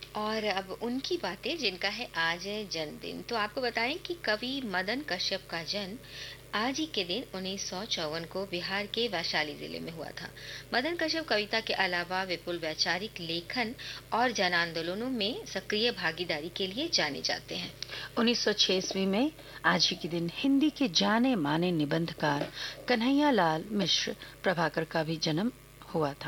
और अब उनकी बातें जिनका है आज है जन्मदिन। तो आपको बताएं कि कवि मदन कश्यप का जन्म आज ही के दिन 1954 को बिहार के वैशाली जिले में हुआ था। मदन कश्यप कविता के अलावा विपुल वैचारिक लेखन और जन आंदोलनों में सक्रिय भागीदारी के लिए जाने जाते हैं। 1906 ईस्वी में आज ही के दिन हिंदी के जाने माने निबंधकार कन्हैया लाल मिश्र प्रभाकर का भी जन्म हुआ था।